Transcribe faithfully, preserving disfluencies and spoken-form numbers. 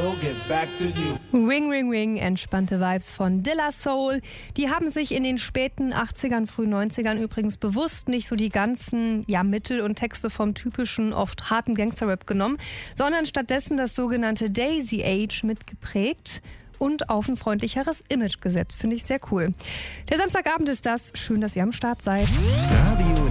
so get back to you. Ring, ring, ring, entspannte Vibes von De La Soul. Die haben sich in den späten achtzigern, frühen neunzigern übrigens bewusst nicht so die ganzen ja, Mittel und Texte vom typischen, oft harten Gangster-Rap genommen, sondern stattdessen das sogenannte Daisy Age mitgeprägt und auf ein freundlicheres Image gesetzt. Finde ich sehr cool. Der Samstagabend ist das. Schön, dass ihr am Start seid. Radio